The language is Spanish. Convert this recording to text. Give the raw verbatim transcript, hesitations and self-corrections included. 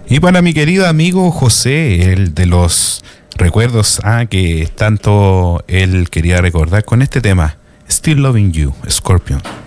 Y para mi querido amigo José, el de los recuerdos ah, que tanto él quería recordar con este tema, Still Loving You, Scorpion.